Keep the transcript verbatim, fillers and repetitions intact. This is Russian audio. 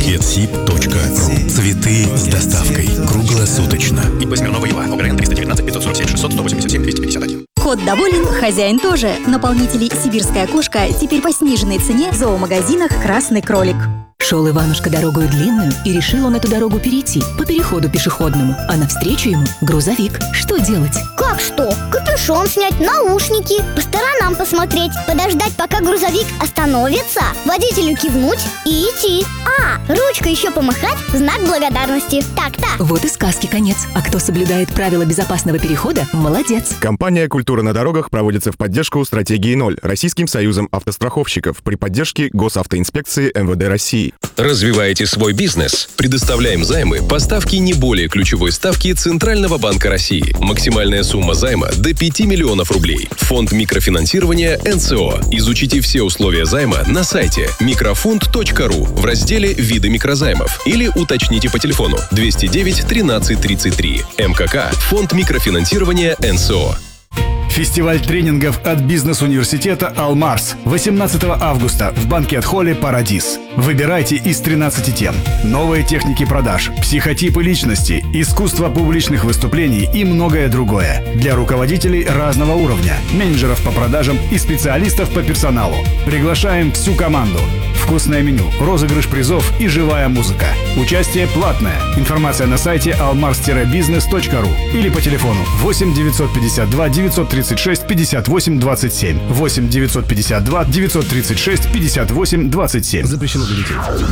букетсиб точка ру. Цветы с доставкой круглосуточно. ип Смирнова Ева. ОГРН триста девятнадцать пятьсот сорок семь шестьсот сто восемьдесят семь двести пятьдесят один. Кот доволен, хозяин тоже. Наполнители «Сибирская кошка» теперь по сниженной цене в зоомагазинах «Красный кролик». Шел Иванушка дорогую длинную, и решил он эту дорогу перейти по переходу пешеходному. А навстречу ему грузовик. Что делать? Как что? Капюшон снять, наушники, по сторонам посмотреть, подождать, пока грузовик остановится, водителю кивнуть и идти. А, ручкой еще помахать в знак благодарности. Так-то. Вот и сказки конец. А кто соблюдает правила безопасного перехода, молодец. Компания «Культура на дорогах» проводится в поддержку стратегии ноль Российским союзом автостраховщиков при поддержке Госавтоинспекции эм вэ дэ России. Развиваете свой бизнес? Предоставляем займы по ставке не более ключевой ставки Центрального банка России. Максимальная сумма займа до пяти миллионов рублей. Фонд микрофинансирования эн цэ о. Изучите все условия займа на сайте микрофонд точка ру в разделе «Виды микрозаймов» или уточните по телефону двести девять тринадцать тридцать три. эм ка ка. Фонд микрофинансирования эн цэ о. Фестиваль тренингов от бизнес-университета «Алмарс» восемнадцатого августа в банкет-холле «Парадис». Выбирайте из тринадцати тем. Новые техники продаж, психотипы личности, искусство публичных выступлений и многое другое. Для руководителей разного уровня, менеджеров по продажам и специалистов по персоналу. Приглашаем всю команду. Вкусное меню, розыгрыш призов и живая музыка. Участие платное. Информация на сайте алмарс бизнес точка ру или по телефону восемь девятьсот пятьдесят два девятьсот тридцать шесть пятьдесят восемь двадцать семь. восемь девятьсот пятьдесят два девятьсот тридцать шесть пятьдесят восемь двадцать семь. Запрещено для детей.